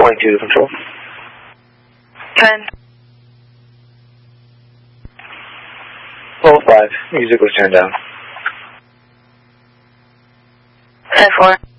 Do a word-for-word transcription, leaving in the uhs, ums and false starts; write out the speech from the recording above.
twenty-two to control. ten. Level five, music was turned down. ten four.